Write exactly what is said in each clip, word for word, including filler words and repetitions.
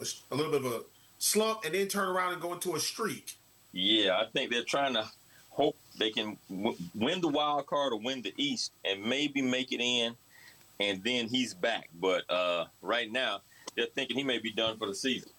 a little bit of a slump and then turn around and go into a streak. Yeah, I think they're trying to hope they can w- win the wild card or win the East and maybe make it in, and then he's back. But uh, right now, they're thinking he may be done for the season.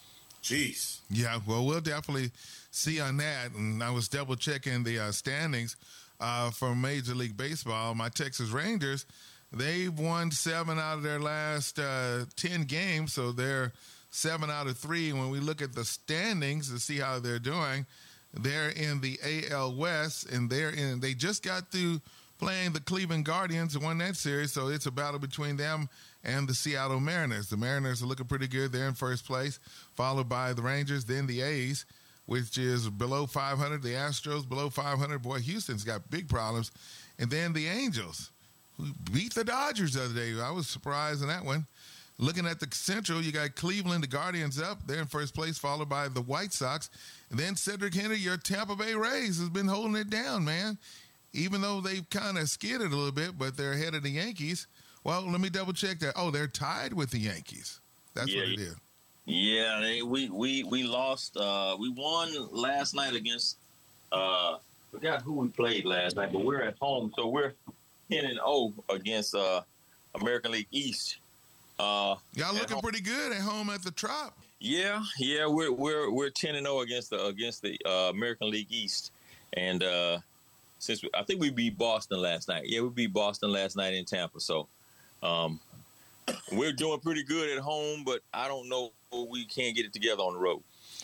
Jeez. Yeah, well, we'll definitely see on that. And I was double checking the uh, standings uh, for Major League Baseball. My Texas Rangers, they've won seven out of their last uh, ten games, so they're seven out of three. When we look at the standings to see how they're doing, they're in the A L West, and they're in. They just got through playing the Cleveland Guardians and won that series, so it's a battle between them and the Seattle Mariners. The Mariners are looking pretty good. They're in first place, followed by the Rangers, then the A's, which is below five hundred. The Astros below five hundred. Boy, Houston's got big problems. And then the Angels, who beat the Dodgers the other day. I was surprised in that one. Looking at the Central, you got Cleveland, the Guardians up. They're in first place, followed by the White Sox. And then Cedric Henry, your Tampa Bay Rays, has been holding it down, man. Even though they've kind of skidded a little bit, but they're ahead of the Yankees. Well, let me double check that. Oh, they're tied with the Yankees. That's yeah, what it is. Yeah, they, we we we lost. Uh, we won last night against. Uh, forgot who we played last night, but we're at home, so we're ten and zero against uh, American League East. Uh, Y'all looking pretty good at home at the Trop. Yeah, yeah, we're we're we're ten and zero against the against the uh, American League East, and uh, since we, I think we beat Boston last night. Yeah, we beat Boston last night in Tampa. So um, we're doing pretty good at home, but I don't know if we can't get it together on the road.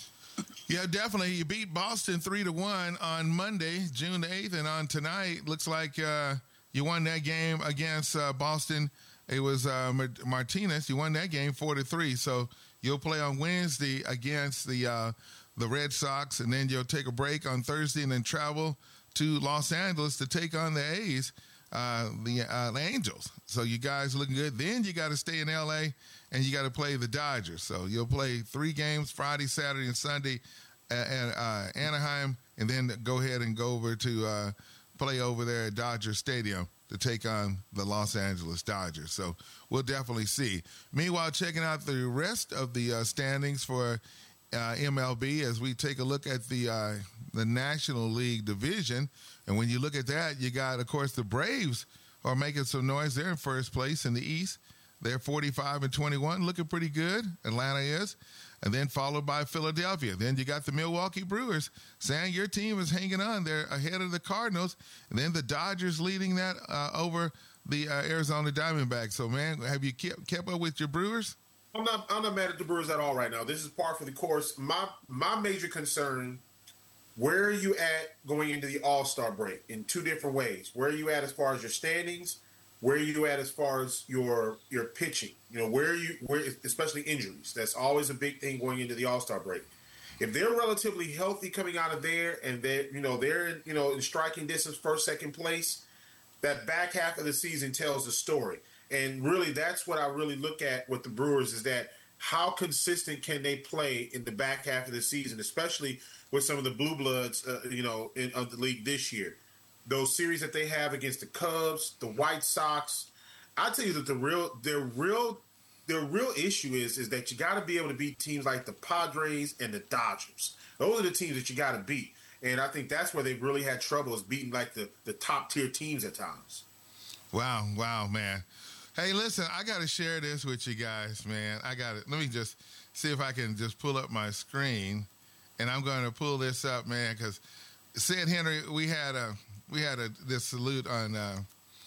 Yeah, definitely. You beat Boston three to one on Monday, June the eighth, and on tonight looks like uh, you won that game against uh, Boston. It was uh, Martinez. You won that game four to three. So you'll play on Wednesday against the uh, the Red Sox, and then you'll take a break on Thursday and then travel to Los Angeles to take on the A's, uh, the, uh, the Angels. So you guys are looking good. Then you got to stay in L A and you got to play the Dodgers. So you'll play three games, Friday, Saturday, and Sunday at uh, Anaheim, and then go ahead and go over to uh, play over there at Dodger Stadium to take on the Los Angeles Dodgers. So we'll definitely see. Meanwhile, checking out the rest of the uh, standings for uh, M L B as we take a look at the uh, the National League division. And when you look at that, you got, of course, the Braves are making some noise. They're in first place in the East. They're forty-five and twenty-one, looking pretty good. Atlanta is. And then followed by Philadelphia. Then you got the Milwaukee Brewers. Saying your team is hanging on. They're ahead of the Cardinals. And then the Dodgers leading that uh, over the uh, Arizona Diamondbacks. So, man, have you kept, kept up with your Brewers? I'm not I'm not mad at the Brewers at all right now. This is par for the course. My my major concern, where are you at going into the All-Star break in two different ways? Where are you at as far as your standings? Where are you at as far as your your pitching? You know, where are you where especially injuries. That's always a big thing going into the All-Star break. If they're relatively healthy coming out of there and they you know they're you know in striking distance, first, second place, that back half of the season tells the story. And really that's what I really look at with the Brewers is that how consistent can they play in the back half of the season, especially with some of the blue bloods uh, you know in, of the league this year. Those series that they have against the Cubs, the White Sox, I tell you that the real, their real, their real issue is is that you got to be able to beat teams like the Padres and the Dodgers. Those are the teams that you got to beat, and I think that's where they've really had trouble is beating like the the top tier teams at times. Wow, wow, man. Hey, listen, I got to share this with you guys, man. I got it. Let me just see if I can just pull up my screen, and I'm going to pull this up, man, because Sid Henry, we had a. We had a this salute on uh,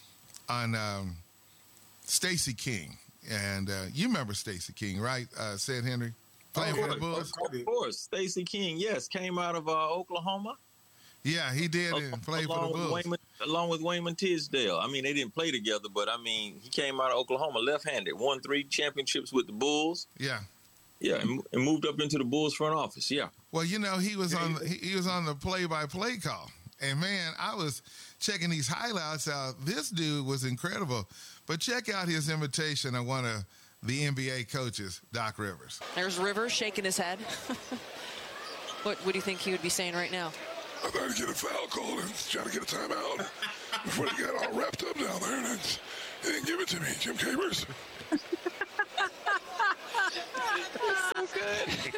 on um, Stacey King, and uh, you remember Stacey King, right? Uh, Sid Henry playing for the Bulls. Of course, Stacey King, yes, came out of uh, Oklahoma. Yeah, he did and played for the Bulls. Wayman, along with Wayman Tisdale. I mean, they didn't play together, but I mean, he came out of Oklahoma left-handed, won three championships with the Bulls. Yeah. Yeah, and, and moved up into the Bulls front office. Yeah. Well, you know, he was on he, he was on the play-by-play call. And, man, I was checking these highlights out. This dude was incredible. But check out his invitation on one of the N B A coaches, Doc Rivers. There's Rivers shaking his head. what, what do you think he would be saying right now? I tried to get a foul call and try to get a timeout before they got all wrapped up down there. And they didn't give it to me, Jim Capers. it.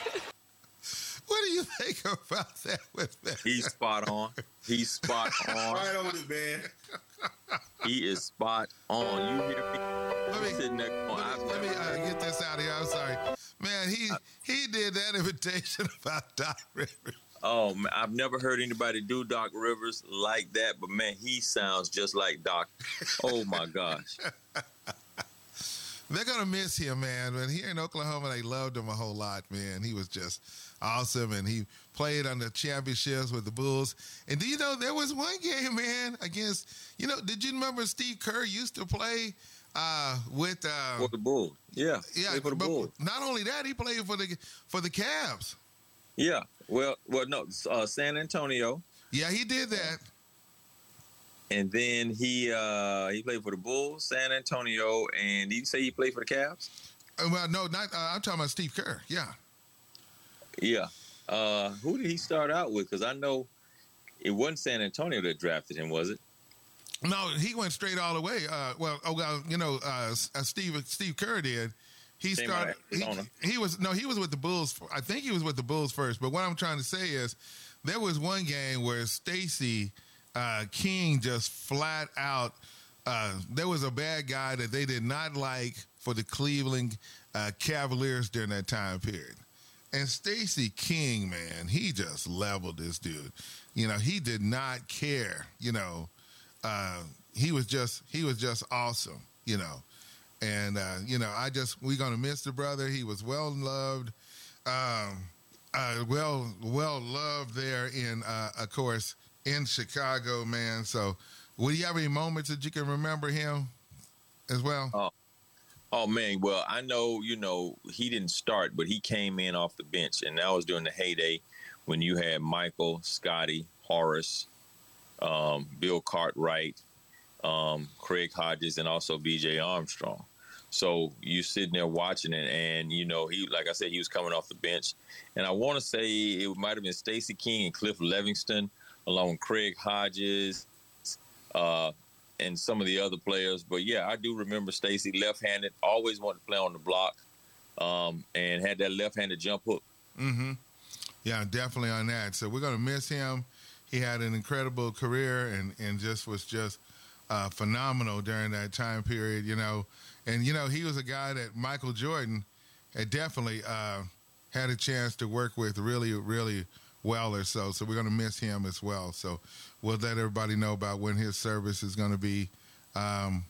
What do you think about that with that? He's spot on. He's spot on. Right on it, man. He is spot on. You hear me? Let me, Sitting there going, let me, I've let me, never uh, heard- get this out of here. I'm sorry. Man, he he did that invitation about Doc Rivers. Oh man, I've never heard anybody do Doc Rivers like that, but man, he sounds just like Doc. Oh my gosh. They're going to miss him, man. But here in Oklahoma, they loved him a whole lot, man. He was just awesome, and he played on the championships with the Bulls. And do you know, there was one game, man, against, you know, did you remember Steve Kerr used to play uh, with... Uh, For the Bulls. Yeah. yeah, Play for the but Bulls. not only that, he played for the for the Cavs. Yeah. Well, well, no, uh, San Antonio. Yeah, he did that. And then he uh, he played for the Bulls, San Antonio, and did you say he played for the Cavs? Uh, well, no, not. Uh, I'm talking about Steve Kerr. Yeah. Yeah. Uh, who did he start out with? Because I know it wasn't San Antonio that drafted him, was it? No, he went straight all the way. Uh, well, oh well, you know, uh, uh, Steve Steve Kerr did. He Came started. out of He, Arizona. he was no, he was with the Bulls. I think he was with the Bulls first. But what I'm trying to say is, there was one game where Stacey uh, King just flat out. Uh, there was a bad guy that they did not like for the Cleveland uh, Cavaliers during that time period. And Stacey King, man, he just leveled this dude. You know, he did not care. You know, uh, he was just he was just awesome. You know, and uh, you know, I just we're gonna miss the brother. He was well loved, um, uh, well well loved there in, uh, of course, in Chicago, man. So, would you have any moments that you can remember him as well? Oh. Oh man, well I know you know he didn't start, but he came in off the bench, and that was during the heyday when you had Michael, Scotty, Horace, um, Bill Cartwright, um, Craig Hodges, and also B J Armstrong. So you sitting there watching it, and you know he, like I said, he was coming off the bench, and I want to say it might have been Stacey King and Cliff Livingston, along with Craig Hodges. Uh, and some of the other players. But, yeah, I do remember Stacey, left-handed, always wanted to play on the block, um, and had that left-handed jump hook. Mm-hmm. Yeah, definitely on that. So we're going to miss him. He had an incredible career and, and just was just uh, phenomenal during that time period, you know. And, you know, he was a guy that Michael Jordan had definitely uh, had a chance to work with really, really well or so. So we're going to miss him as well. So we'll let everybody know about when his service is going to be um,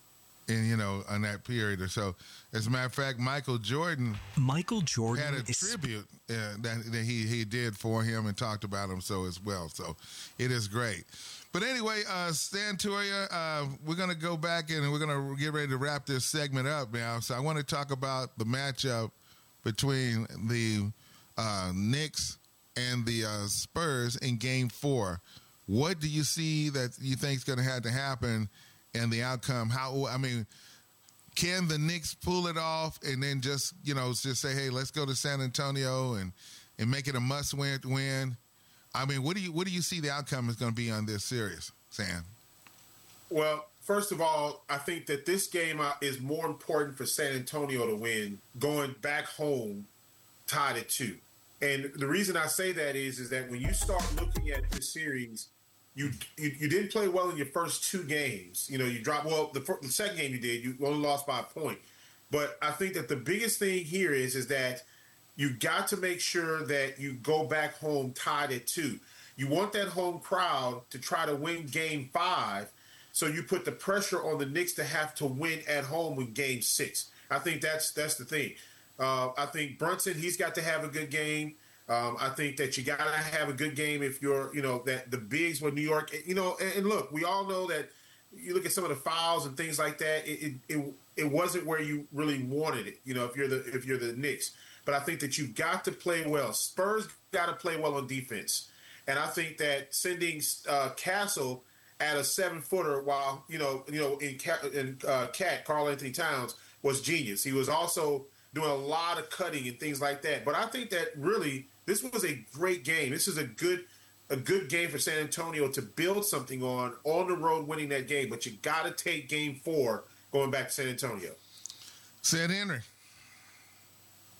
in, you know, on that period or so. As a matter of fact, Michael Jordan Michael Jordan had a is tribute uh, that, that he, he did for him and talked about him so as well. So it is great. But anyway, uh, Santoria, uh, we're going to go back and we're going to get ready to wrap this segment up now. So I want to talk about the matchup between the uh, Knicks and the uh, Spurs in Game Four. What do you see that you think is going to have to happen, and the outcome? How? I mean, can the Knicks pull it off and then just you know just say, hey, let's go to San Antonio and and make it a must-win win? I mean, what do you what do you see the outcome is going to be on this series, Sam? Well, first of all, I think that this game uh, is more important for San Antonio to win going back home tied at two. And the reason I say that is, is that when you start looking at this series, you you, you didn't play well in your first two games. You know, you dropped, well, the, first, the second game you did, you only lost by a point. But I think that the biggest thing here is, is that you got to make sure that you go back home tied at two. You want that home crowd to try to win game five, so you put the pressure on the Knicks to have to win at home in game six. I think that's that's the thing. Uh, I think Brunson, he's got to have a good game. Um, I think that you got to have a good game if you're, you know, that the bigs with New York, you know, and, and look, we all know that you look at some of the fouls and things like that. It, it it it wasn't where you really wanted it, you know, if you're the if you're the Knicks. But I think that you've got to play well. Spurs got to play well on defense, and I think that sending uh, Castle at a seven footer while you know you know in Cat, in uh, Cat Karl Anthony Towns was genius. He was also doing a lot of cutting and things like that. But I think that really this was a great game. This is a good a good game for San Antonio to build something on on the road, winning that game. But you got to take game four going back to San Antonio. Said Henry.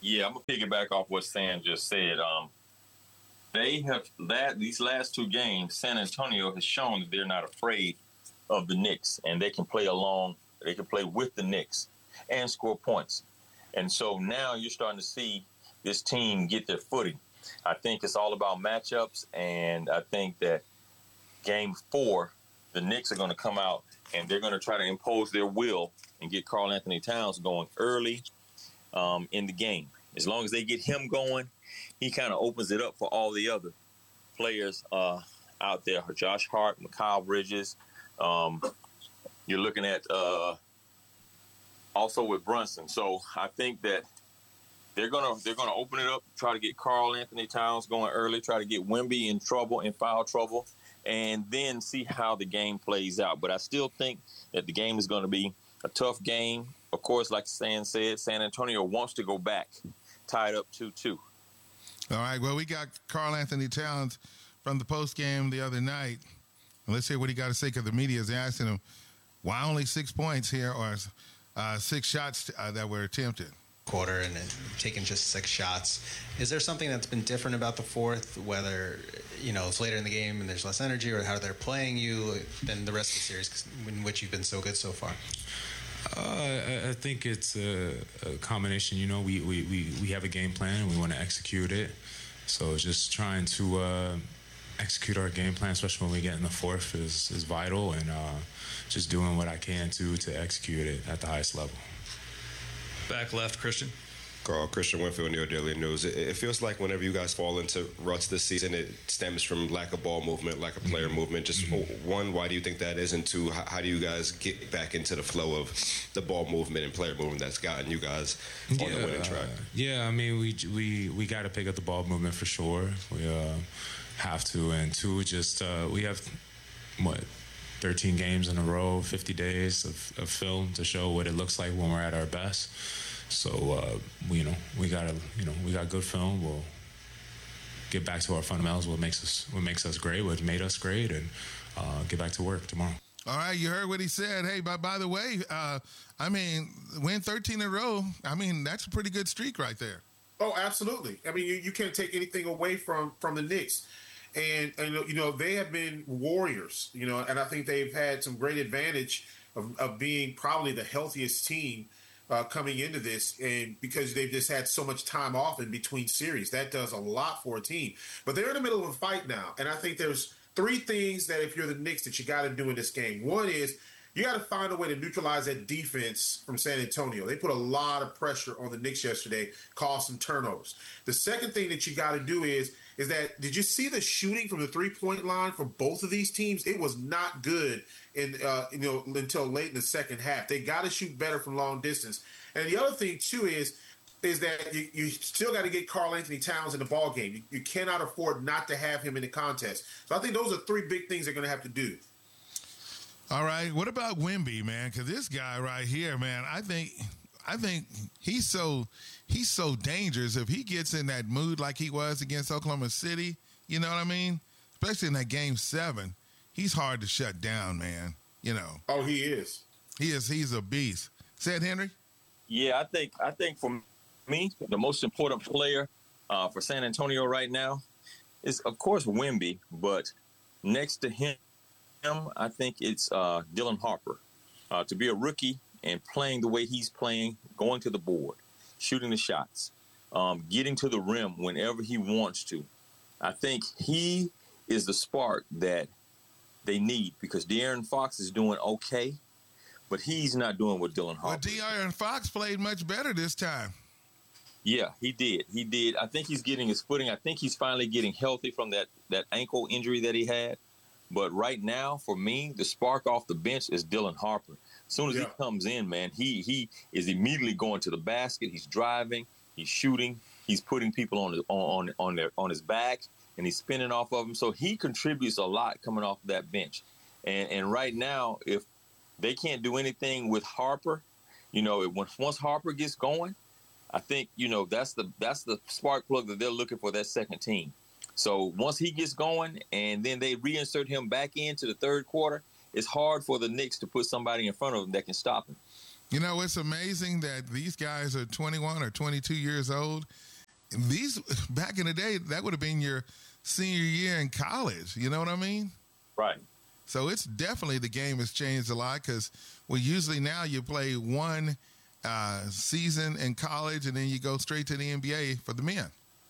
Yeah, I'm gonna piggyback off what Sam just said. Um, they have that these last two games, San Antonio has shown that they're not afraid of the Knicks, and they can play along. They can play with the Knicks and score points. And so now you're starting to see this team get their footing. I think it's all about matchups, and I think that game four, the Knicks are going to come out and they're going to try to impose their will and get Karl Anthony Towns going early um, in the game. As long as they get him going, he kind of opens it up for all the other players uh, out there. Josh Hart, Mikal Bridges. Um, you're looking at uh, also with Brunson. So I think that they're gonna they're gonna open it up, try to get Karl Anthony Towns going early, try to get Wemby in trouble, in foul trouble, and then see how the game plays out. But I still think that the game is going to be a tough game. Of course, like Stan said, San Antonio wants to go back, tied up two two. All right, well, we got Karl Anthony Towns from the post game the other night. Let's hear what he got to say, because the media is asking him, why only six points here, or uh, six shots uh, that were attempted? Quarter and taking just six shots. Is there something that's been different about the fourth, whether, you know, it's later in the game and there's less energy, or how they're playing you than the rest of the series in which you've been so good so far? Uh, I think it's a, a combination. You know, we, we, we, we have a game plan and we want to execute it. So just trying to uh, execute our game plan, especially when we get in the fourth, is, is vital, and uh, just doing what I can to to execute it at the highest level. Back left, Christian. Carl, Christian Winfield, New York Daily News. It, it feels like whenever you guys fall into ruts this season, it stems from lack of ball movement, lack of player mm-hmm. movement. Just mm-hmm. one, why do you think that is? And two, how, how do you guys get back into the flow of the ball movement and player movement that's gotten you guys on yeah, the winning track? Uh, yeah, I mean, we we we got to pick up the ball movement for sure. We uh, have to. And two, just uh, we have, what, thirteen games in a row, fifty days of, of film to show what it looks like when we're at our best. So, uh, we, you know, we got to, you know, we got good film. We'll get back to our fundamentals, what makes us, what makes us great, what made us great, and uh, get back to work tomorrow. All right, you heard what he said. Hey, by, by the way, uh, I mean, win thirteen in a row, I mean, that's a pretty good streak right there. Oh, absolutely. I mean, you, you can't take anything away from, from the Knicks. And, and, you know, they have been warriors, you know, and I think they've had some great advantage of, of being probably the healthiest team uh, coming into this, and because they've just had so much time off in between series. That does a lot for a team. But they're in the middle of a fight now, and I think there's three things that if you're the Knicks that you got to do in this game. One is you got to find a way to neutralize that defense from San Antonio. They put a lot of pressure on the Knicks yesterday, caused some turnovers. The second thing that you got to do is is that, did you see the shooting from the three-point line for both of these teams? It was not good in uh, you know until late in the second half. They got to shoot better from long distance. And the other thing, too, is is that you, you still got to get Karl Anthony Towns in the ball game. You, you cannot afford not to have him in the contest. So I think those are three big things they're going to have to do. All right. What about Wemby, man? Because this guy right here, man, I think I think he's so he's so dangerous. If he gets in that mood like he was against Oklahoma City, you know what I mean? Especially in that game seven, he's hard to shut down, man. You know. Oh, he is. He is. He's a beast. Said Henry? Yeah, I think I think for me, the most important player uh, for San Antonio right now is, of course, Wemby, but next to him, I think it's uh, Dylan Harper. Uh, to be a rookie and playing the way he's playing, going to the board, shooting the shots, um, getting to the rim whenever he wants to. I think he is the spark that they need, because De'Aaron Fox is doing okay, but he's not doing what Dylan Harper. Well, De'Aaron Fox played much better this time. Yeah, he did. He did. I think he's getting his footing. I think he's finally getting healthy from that, that ankle injury that he had. But right now, for me, the spark off the bench is Dylan Harper. As soon as yeah. he comes in, man, he he is immediately going to the basket. He's driving. He's shooting. He's putting people on his, on on their on his back, and he's spinning off of them. So he contributes a lot coming off that bench. And and right now, if they can't do anything with Harper, you know, once once Harper gets going, I think you know that's the that's the spark plug that they're looking for, that second team. So once he gets going and then they reinsert him back into the third quarter, it's hard for the Knicks to put somebody in front of him that can stop him. You know, it's amazing that these guys are twenty-one or twenty-two years old. These, back in the day, that would have been your senior year in college. You know what I mean? Right. So it's definitely, the game has changed a lot, because well, usually now you play one uh, season in college and then you go straight to the N B A for the men.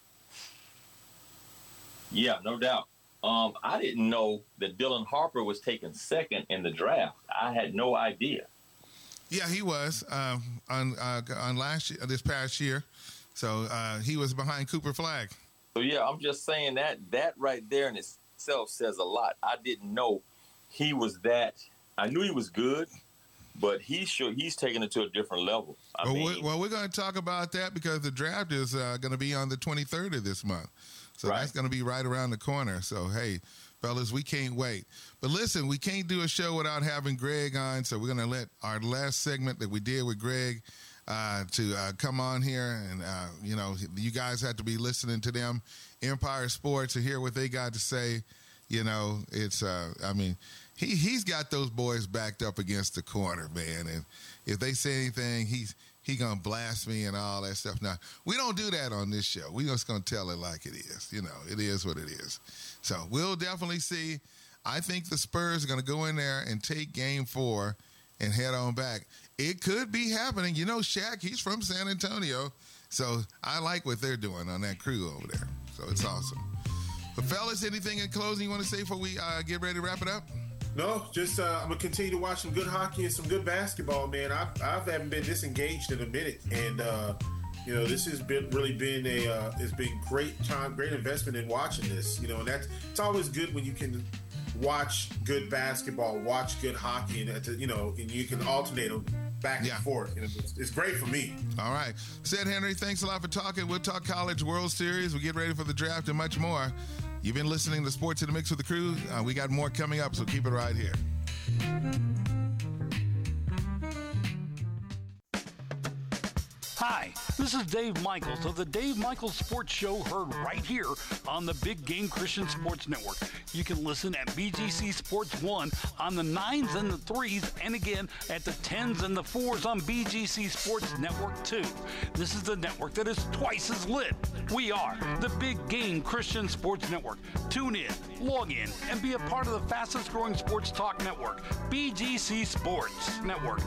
Yeah, no doubt. Um, I didn't know that Dylan Harper was taken second in the draft. I had no idea. Yeah, he was uh, on uh, on last year, this past year. So uh, he was behind Cooper Flagg. So yeah, I'm just saying that that right there in itself says a lot. I didn't know he was that. I knew he was good, but he should, he's taking it to a different level. I well, mean, we're, well, we're going to talk about that because the draft is uh, going to be on the twenty-third of this month. So right. That's going to be right around the corner. So, hey, fellas, we can't wait. But listen, we can't do a show without having Greg on. So we're going to let our last segment that we did with Greg uh, to uh, come on here. And, uh, you know, you guys have to be listening to them, Empire Sports, and hear what they got to say. You know, it's, uh, I mean, he, he's got those boys backed up against the corner, man. And if they say anything, he's he going to blast me and all that stuff. Now, we don't do that on this show. We're just going to tell it like it is. You know, it is what it is. So we'll definitely see. I think the Spurs are going to go in there and take game four and head on back. It could be happening. You know, Shaq, he's from San Antonio. So I like what they're doing on that crew over there. So it's awesome. But fellas, anything in closing you want to say before we uh, get ready to wrap it up? No, just uh, I'm gonna continue to watch some good hockey and some good basketball, man. I I haven't been disengaged in a minute, and uh, you know this has been really been a uh, it's been great time, great investment in watching this. You know, and that's it's always good when you can watch good basketball, watch good hockey, and uh, you know, and you can alternate them back Yeah. and forth. You know, it's, it's great for me. All right. Said Henry, thanks a lot for talking. We'll talk College World Series. We get ready for the draft and much more. You've been listening to Sports in the Mix with the crew. Uh, we got more coming up, so keep it right here. Hi, this is Dave Michaels of the Dave Michaels Sports Show, heard right here on the Big Game Christian Sports Network. You can listen at B G C Sports one on the nines and the threes, and again at the tens and the fours on B G C Sports Network two. This is the network that is twice as lit. We are the Big Game Christian Sports Network. Tune in, log in, and be a part of the fastest growing sports talk network, B G C Sports Network.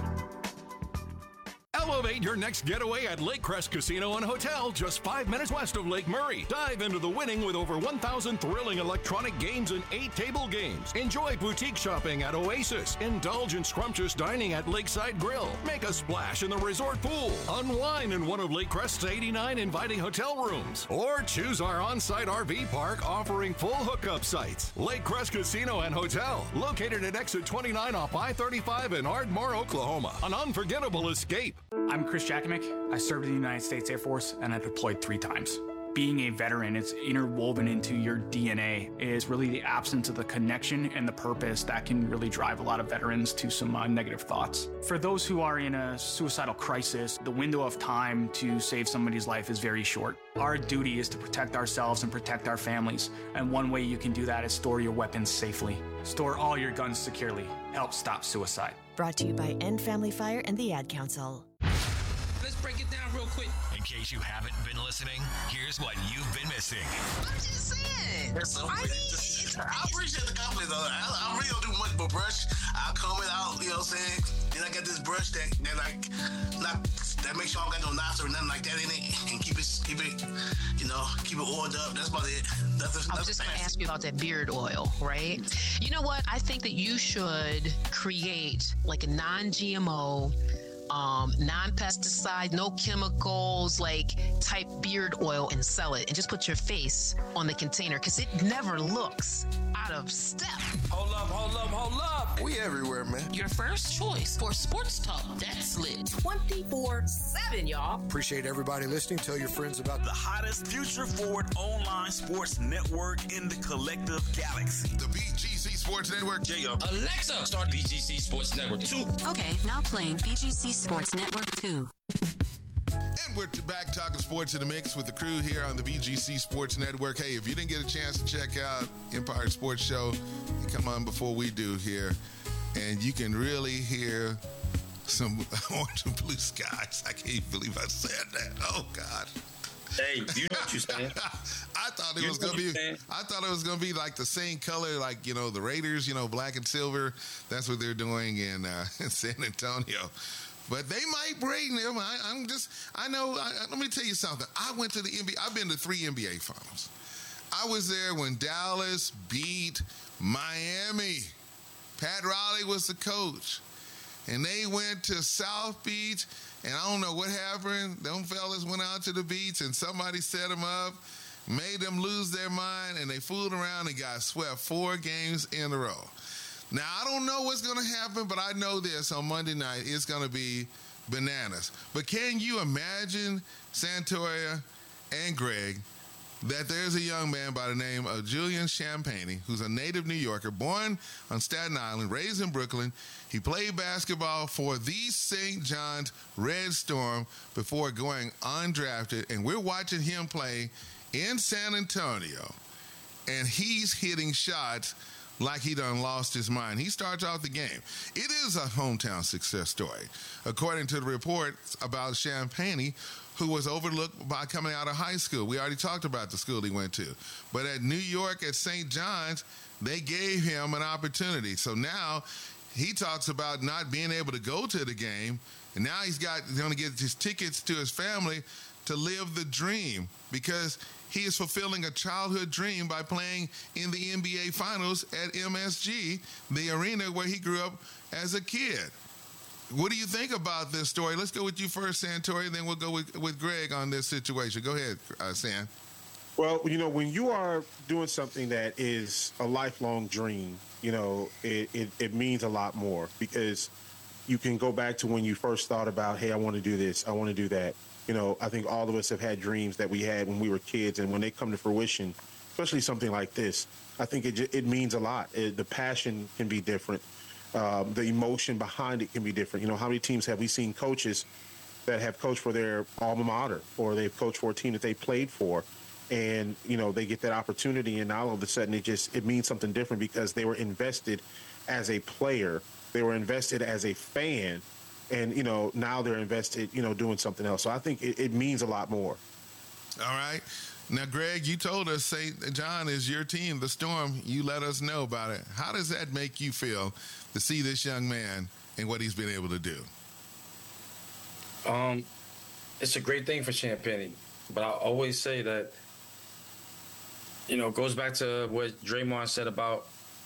Elevate your next getaway at Lake Crest Casino and Hotel, just five minutes west of Lake Murray. Dive into the winning with over one thousand thrilling electronic games and eight table games. Enjoy boutique shopping at Oasis. Indulge in scrumptious dining at Lakeside Grill. Make a splash in the resort pool. Unwind in one of Lake Crest's eighty-nine inviting hotel rooms. Or choose our on-site R V park offering full hookup sites. Lake Crest Casino and Hotel, located at exit twenty-nine off I thirty-five in Ardmore, Oklahoma. An unforgettable escape. I'm Chris Jakovic. I served in the United States Air Force and I deployed three times. Being a veteran, it's interwoven into your D N A. It is really the absence of the connection and the purpose that can really drive a lot of veterans to some uh, negative thoughts. For those who are in a suicidal crisis, the window of time to save somebody's life is very short. Our duty is to protect ourselves and protect our families. And one way you can do that is store your weapons safely. Store all your guns securely. Help stop suicide. Brought to you by End Family Fire and the Ad Council. Let's break it down real quick. In case you haven't been listening, here's what you've been missing. I'm just saying. So, I, mean, just, I appreciate the compliment, though. I, I really don't do much but brush. I'll comb it out, you know what I'm saying? Then I got this brush that, that like, not, that makes sure I don't got no knots or nothing like that in it. And keep it, keep it, you know, keep it oiled up. That's about it. That's, I was just going to ask you about that beard oil, right? You know what? I think that you should create like a non-G M O, Um, non-pesticide, no chemicals, like type beard oil and sell it and just put your face on the container because it never looks out of step. Hold up, hold up, hold up. We everywhere, man. Your first choice for sports talk. That's lit. twenty-four seven, y'all. Appreciate everybody listening. Tell your friends about the hottest future forward online sports network in the collective galaxy. The B G C Sports Network. Jacob. Alexa, start B G C Sports Network two. Okay, now playing B G C Sports Network two. And we're back talking sports in the mix with the crew here on the B G C Sports Network. Hey, if you didn't get a chance to check out Empire Sports Show, you come on before we do here, and you can really hear some orange and blue skies. I can't believe I said that. Oh God. Hey, you know what you're saying. I thought it You was know gonna what be. you're saying. I thought it was gonna be like the same color, like you know the Raiders, you know, black and silver. That's what they're doing in, uh, in San Antonio. But they might bring them. I, I'm just. I know. I, let me tell you something. I went to the N B A. I've been to three N B A finals. I was there when Dallas beat Miami. Pat Riley was the coach, and they went to South Beach. And I don't know what happened. Them fellas went out to the beach and somebody set them up, made them lose their mind, and they fooled around and got swept four games in a row. Now, I don't know what's going to happen, but I know this on Monday night, it's going to be bananas. But can you imagine, Santoria and Greg, that there's a young man by the name of Julian Champagnie, who's a native New Yorker, born on Staten Island, raised in Brooklyn. He played basketball for the Saint John's Red Storm before going undrafted, and we're watching him play in San Antonio, and he's hitting shots like he done lost his mind. He starts off the game. It is a hometown success story, according to the reports about Champagnie, who was overlooked by coming out of high school. We already talked about the school he went to. But at New York at Saint John's, they gave him an opportunity. So now he talks about not being able to go to the game, and now he's got going to get his tickets to his family to live the dream, because he is fulfilling a childhood dream by playing in the N B A Finals at M S G, the arena where he grew up as a kid. What do you think about this story? Let's go with you first, Santori, then we'll go with, with Greg on this situation. Go ahead, uh, San. Well, you know, when you are doing something that is a lifelong dream, you know, it, it, it means a lot more, because you can go back to when you first thought about, hey, I want to do this, I want to do that. You know, I think all of us have had dreams that we had when we were kids, and when they come to fruition, especially something like this, I think it it means a lot. It, the passion can be different. Um, the emotion behind it can be different. You know, how many teams have we seen coaches that have coached for their alma mater, or they've coached for a team that they played for, and, you know, they get that opportunity, and now all of a sudden it just, it means something different because they were invested as a player. They were invested as a fan. And, you know, now they're invested, you know, doing something else. So I think it, it means a lot more. All right. Now, Greg, you told us Saint John is your team, the Storm. You let us know about it. How does that make you feel to see this young man and what he's been able to do? Um, it's a great thing for Champagnie, but I always say that, you know, it goes back to what Draymond said about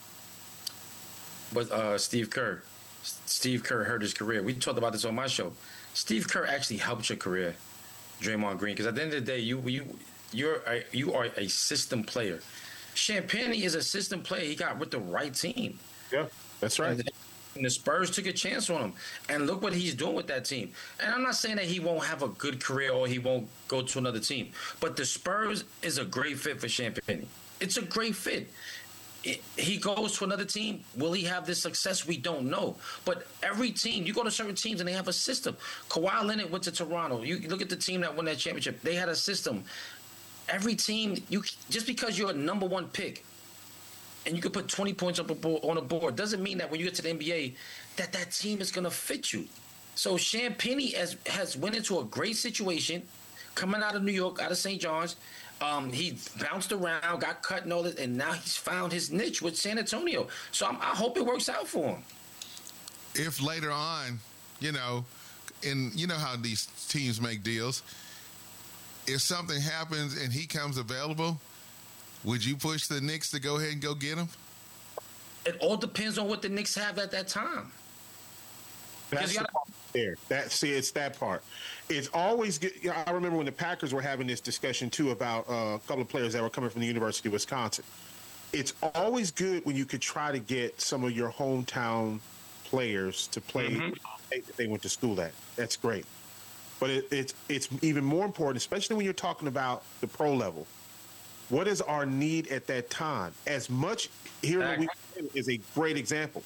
what uh, Steve Kerr. Steve Kerr hurt his career. We talked about this on my show. Steve Kerr actually helped your career, Draymond Green, because at the end of the day, you you you're a, you are a system player. Champagnie is a system player. He got with the right team. Yeah, that's right. And, and the Spurs took a chance on him, and look what he's doing with that team. And I'm not saying that he won't have a good career or he won't go to another team, but the Spurs is a great fit for Champagnie. It's a great fit. It, he goes to another team. Will he have this success? We don't know. But every team, you go to certain teams and they have a system. Kawhi Leonard went to Toronto. You look at the team that won that championship. They had a system. Every team, you just because you're a number one pick and you can put twenty points up on a board doesn't mean that when you get to the N B A that that team is going to fit you. So Champagnie has, has went into a great situation coming out of New York, out of Saint John's. Um, he bounced around, got cut and all that, and now he's found his niche with San Antonio. So I'm, I hope it works out for him. If later on, you know, and you know how these teams make deals, if something happens and he comes available, would you push the Knicks to go ahead and go get him? It all depends on what the Knicks have at that time. That's the part there. That, see, it's that part. It's always good. You know, I remember when the Packers were having this discussion, too, about uh, a couple of players that were coming from the University of Wisconsin. It's always good when you could try to get some of your hometown players to play mm-hmm. that they went to school at. That's great. But it, it's it's even more important, especially when you're talking about the pro level. What is our need at that time? As much here in Louisiana is a great example.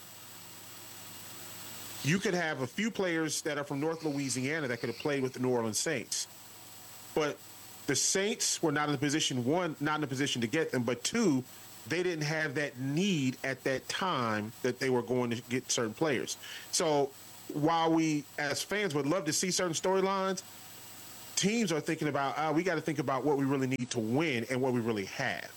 You could have a few players that are from North Louisiana that could have played with the New Orleans Saints. But the Saints were not in a position, one, not in a position to get them, but two, they didn't have that need at that time that they were going to get certain players. So while we as fans would love to see certain storylines, teams are thinking about, uh, we got to think about what we really need to win and what we really have.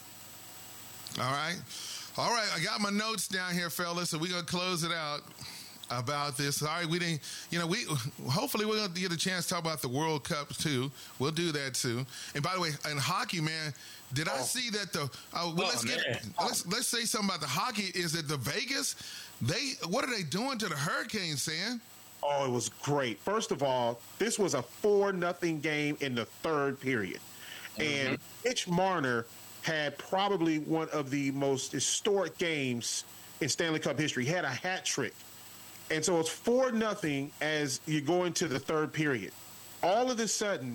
All right. All right. I got my notes down here, fellas, so we're going to close it out about this. Sorry, we didn't, you know, we hopefully we're going to get a chance to talk about the World Cup too. We'll do that too. And by the way, in hockey, man, did I see that the, uh, well, Oh, let's get, man. let's, let's say something about the hockey is that the Vegas, they, what are they doing to the Hurricanes, Sam? Oh, it was great. First of all, this was a four nothing game in the third period. And Mitch Marner had probably one of the most historic games in Stanley Cup history. He had a hat trick. And so it's four nothing as you go into the third period. All of a sudden,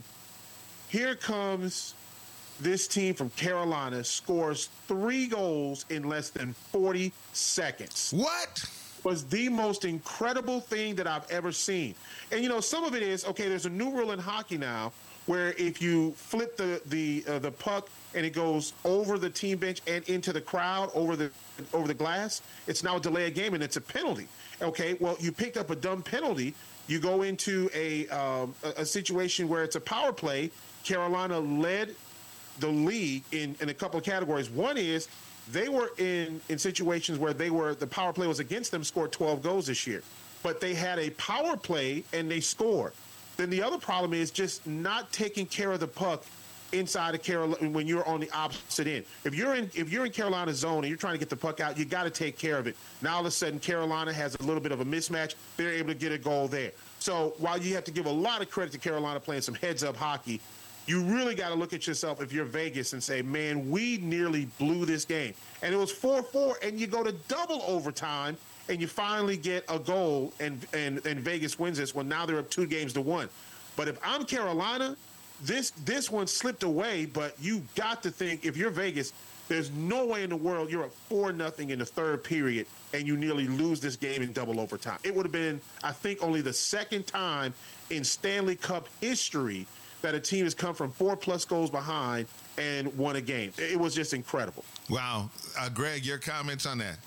here comes this team from Carolina, scores three goals in less than forty seconds. What? Was the most incredible thing that I've ever seen. And, you know, some of it is, okay, there's a new rule in hockey now where if you flip the the uh, the puck and it goes over the team bench and into the crowd, over the over the glass, it's now a delay of game and it's a penalty. Okay, well, you picked up a dumb penalty. You go into a, um, a, a situation where it's a power play. Carolina led the league in, in a couple of categories. One is they were in, in situations where they were the power play was against them, scored twelve goals this year. But they had a power play and they scored. Then the other problem is just not taking care of the puck inside of Carolina when you're on the opposite end. If you're in if you're in Carolina's zone and you're trying to get the puck out, you got to take care of it. Now all of a sudden Carolina has a little bit of a mismatch. They're able to get a goal there. So while you have to give a lot of credit to Carolina playing some heads-up hockey, you really got to look at yourself if you're Vegas and say, man, we nearly blew this game. And it was four four, and you go to double overtime, and you finally get a goal, and, and, and Vegas wins this one. Now they're up two games to one. But if I'm Carolina, this this one slipped away, but you got to think, if you're Vegas, there's no way in the world you're up four nothing in the third period, and you nearly lose this game in double overtime. It would have been, I think, only the second time in Stanley Cup history that a team has come from four-plus goals behind and won a game. It was just incredible. Wow. Uh, Greg, your comments on that?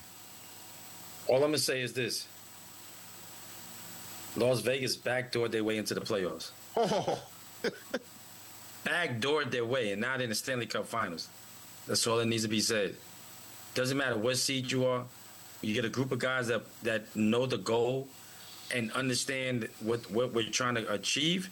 All I'm going to say is this. Las Vegas backdoored their way into the playoffs. Oh. Backdoored their way, and now they're in the Stanley Cup Finals. That's all that needs to be said. Doesn't matter what seed you are. You get a group of guys that, that know the goal and understand what, what we're trying to achieve.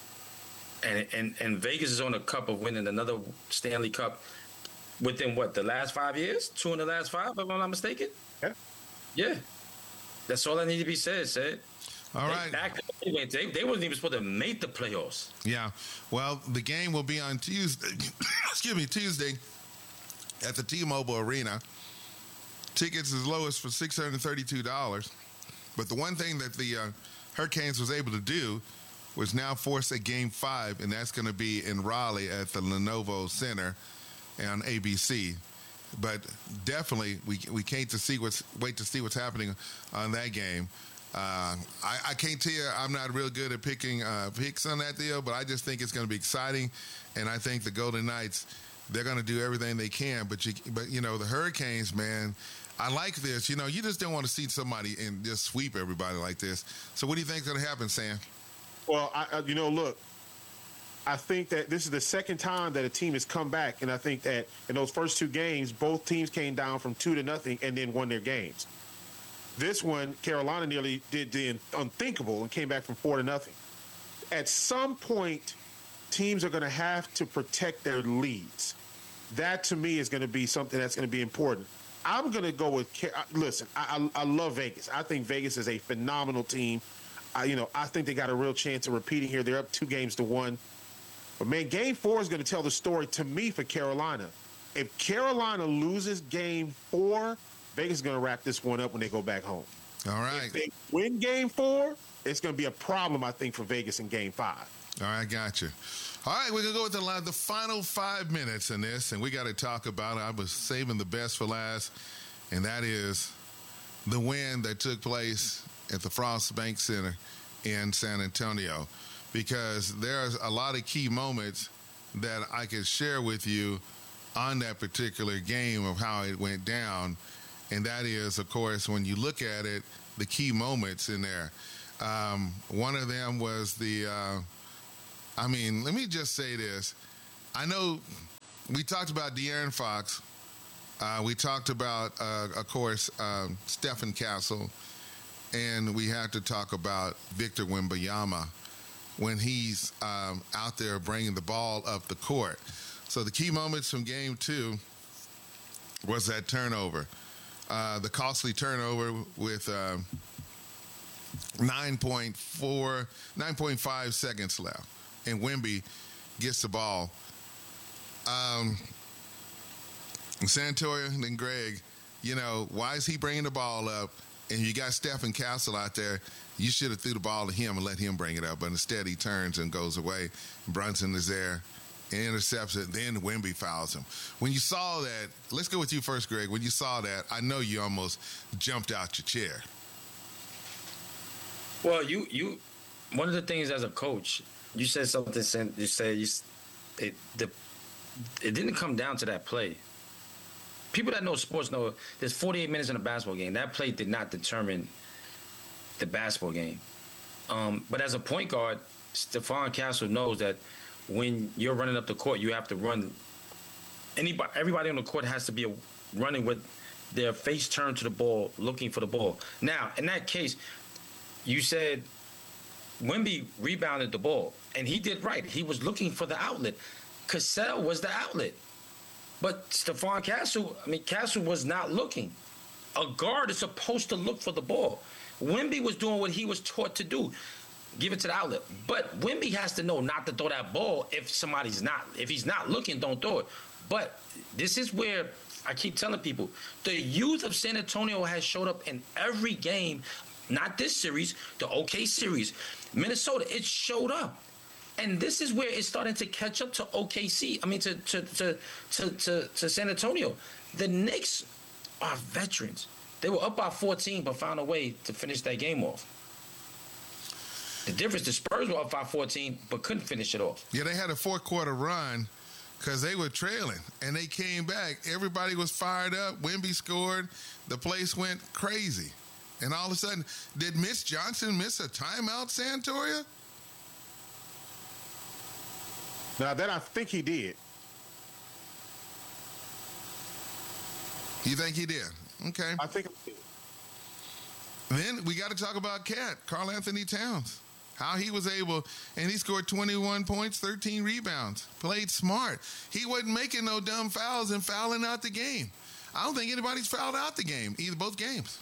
And, and and Vegas is on the cup of winning another Stanley Cup within, what, the last five years? Two in the last five, if I'm not mistaken? Yeah. Yeah. That's all that needs to be said, said. All they right. Back, they, they wasn't even supposed to make the playoffs. Yeah. Well, the game will be on Tuesday. Excuse me, Tuesday at the T-Mobile Arena. Tickets as low as for six hundred thirty-two dollars. But the one thing that the uh, Hurricanes was able to do was now force a game five, and that's going to be in Raleigh at the Lenovo Center on A B C. But definitely, we we can't to see what's wait to see what's happening on that game. Uh, I, I can't tell you, I'm not real good at picking uh, picks on that deal, but I just think it's going to be exciting, and I think the Golden Knights, they're going to do everything they can. But you, but you know, the Hurricanes, man, I like this. You know, you just don't want to see somebody and just sweep everybody like this. So, what do you think is going to happen, Sam? Well, I, I, you know, look, I think that this is the second time that a team has come back, and I think that in those first two games, both teams came down from two to nothing and then won their games. This one, Carolina nearly did the unthinkable and came back from four to nothing. At some point, teams are going to have to protect their leads. That, to me, is going to be something that's going to be important. I'm going to go with – listen, I, I, I love Vegas. I think Vegas is a phenomenal team. I, you know, I think they got a real chance of repeating here. They're up two games to one. But, man, game four is going to tell the story to me for Carolina. If Carolina loses game four, Vegas is going to wrap this one up when they go back home. All right. If they win game four, it's going to be a problem, I think, for Vegas in game five. All right, got you. All right, we're going to go with the, the final five minutes in this, and we got to talk about it. I was saving the best for last, and that is the win that took place at the Frost Bank Center in San Antonio, because there's a lot of key moments that I could share with you on that particular game of how it went down. And that is, of course, when you look at it, the key moments in there. Um, one of them was the, uh, I mean, let me just say this. I know we talked about De'Aaron Fox. Uh, we talked about, uh, of course, uh, Stephen Castle. And we had to talk about Victor Wembanyama when he's um, out there bringing the ball up the court. So the key moments from game two was that turnover. Uh, the costly turnover with uh, nine point four, nine point five seconds left. And Wemby gets the ball. Um, Santoria and Greg, you know, why is he bringing the ball up? And you got Stephen Castle out there, you should have threw the ball to him and let him bring it up. But instead he turns and goes away. Brunson is there and intercepts it. Then Wemby fouls him. When you saw that, let's go with you first, Greg. When you saw that, I know you almost jumped out your chair. Well, you, you one of the things as a coach, you said something, you said you, it, the, it didn't come down to that play. People that know sports know there's forty-eight minutes in a basketball game. That play did not determine the basketball game. Um, but as a point guard, Stephon Castle knows that when you're running up the court, you have to run. Anybody, everybody on the court has to be running with their face turned to the ball, looking for the ball. Now, in that case, you said Wemby rebounded the ball, and he did right. He was looking for the outlet. Cassell was the outlet. But Stephon Castle, I mean, Castle was not looking. A guard is supposed to look for the ball. Wemby was doing what he was taught to do, give it to the outlet. But Wemby has to know not to throw that ball if somebody's not, if he's not looking, don't throw it. But this is where I keep telling people, the youth of San Antonio has showed up in every game, not this series, the O K series. Minnesota, it showed up. And this is where it's starting to catch up to O K C. I mean, to to to to to, to San Antonio. The Knicks are veterans. They were up by fourteen, but found a way to finish that game off. The difference, the Spurs were up by fourteen, but couldn't finish it off. Yeah, they had a fourth quarter run because they were trailing, and they came back. Everybody was fired up. Wemby scored. The place went crazy. And all of a sudden, did Mitch Johnson miss a timeout, Santoria? Now, that I think he did. You think he did? Okay. I think he did. Then we got to talk about Cat, Karl Anthony Towns. How he was able, and he scored twenty-one points, thirteen rebounds. Played smart. He wasn't making no dumb fouls and fouling out the game. I don't think anybody's fouled out the game, either both games.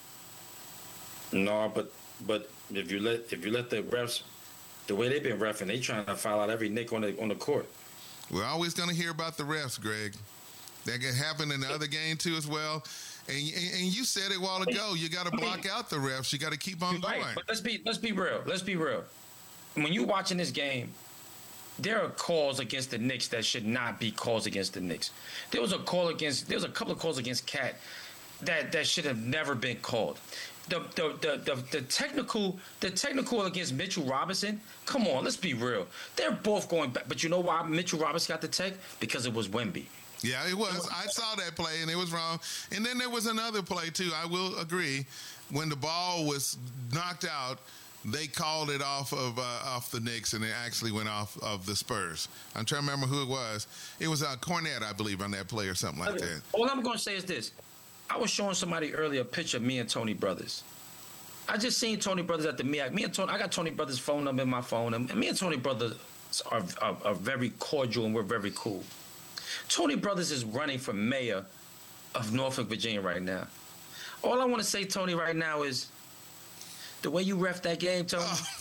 No, but but if you let if you let the refs, the way they've been reffing, they trying to foul out every Nick on the on the court. We're always going to hear about the refs, Greg. That can happen in the other game too as well. And, and, and you said it a while ago. You got to block out the refs. You got to keep on going. Right, but let's be let's be real. Let's be real. When you're watching this game, there are calls against the Knicks that should not be calls against the Knicks. There was a call against. There was a couple of calls against Cat that that should have never been called. The the, the the the technical the technical against Mitchell Robinson. Come on, let's be real. They're both going back. But you know why Mitchell Robinson got the tech? Because it was Wemby. Yeah, it was. I saw that play, and it was wrong. And then there was another play, too. I will agree. When the ball was knocked out, they called it off of uh, off the Knicks, and it actually went off of the Spurs. I'm trying to remember who it was. It was uh, Cornette, I believe, on that play or something like that. All I'm going to say is this. I was showing somebody earlier a picture of me and Tony Brothers. I just seen Tony Brothers at the M I A C. Me and Tony, I got Tony Brothers' phone number in my phone, and me and Tony Brothers are, are, are very cordial, and we're very cool. Tony Brothers is running for mayor of Norfolk, Virginia right now. All I want to say, Tony, right now is the way you ref that game, Tony.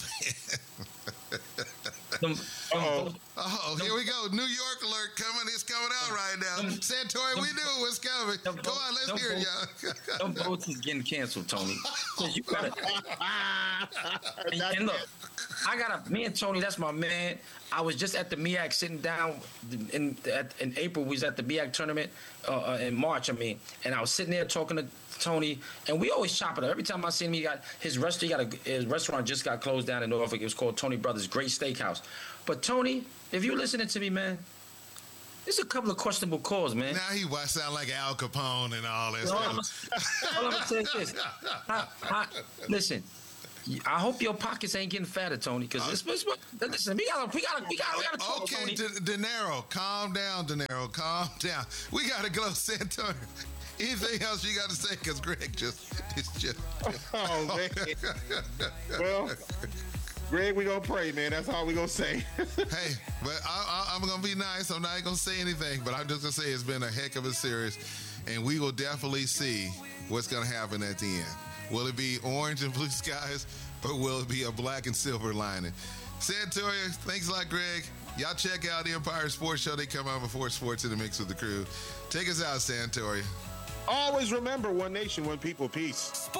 Oh, them, them, oh, oh here we go. New York alert coming. It's coming out right now. Santori, we knew it was coming. Them, Go on, let's hear it, y'all. Them votes is getting canceled, Tony. You gotta, and, and look, I got a, me and Tony, that's my man. I was just at the M I A C sitting down in at, in April. We was at the M I A C tournament uh, in March, I mean. And I was sitting there talking to Tony, and we always chop it up. Every time I see him, he got his restaurant, he got a, his restaurant just got closed down in Norfolk. It was called Tony Brothers Great Steakhouse. But Tony, if you're listening to me, man, there's a couple of questionable calls, man. Now he sound like Al Capone and all this all stuff. I'm, all I'm gonna say is this. I, I, listen, I hope your pockets ain't getting fatter, Tony. Because this, this, listen, we gotta, we gotta, we gotta, we gotta talk, Okay, Tony. De, De Niro, calm down, De Niro, calm down. We gotta go, Santonio. Anything else you got to say? Because Greg just, it's just. Oh man. Well, Greg, we gonna pray, man. That's all we gonna say. Hey, but I, I, I'm gonna be nice. I'm not gonna say anything, but I'm just gonna say it's been a heck of a series, and we will definitely see what's gonna happen at the end. Will it be orange and blue skies, or will it be a black and silver lining? Santoria, thanks a lot, Greg. Y'all check out the Empire Sports Show. They come out before Sports in the Mix with the crew. Take us out, Santoria. Always remember, one nation, one people, peace.